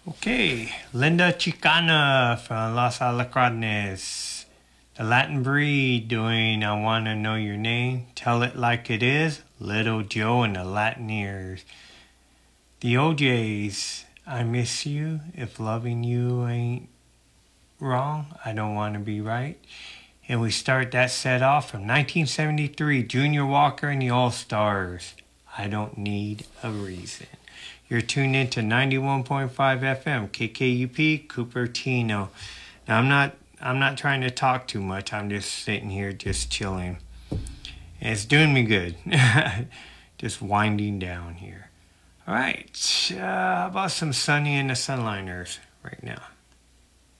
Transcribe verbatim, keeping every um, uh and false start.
Okay, Linda Chicana from Los Alacranes. The Latin Breed doing I Wanna Know Your Name, Tell It Like It Is, Little Joe and the Latin Ears. The O Js, I Miss You, If Loving You Ain't Wrong, I Don't Want to Be Right. And we start that set off from nineteen seventy-three, Junior Walker and the All-Stars, I Don't Need a Reason. You're tuned in to ninety-one point five F M, K K U P, Cupertino. Now, I'm not I'm not trying to talk too much. I'm just sitting here just chilling. And it's doing me good. Just winding down here. All right. Uh, how about some Sunny and the Sunliners right now?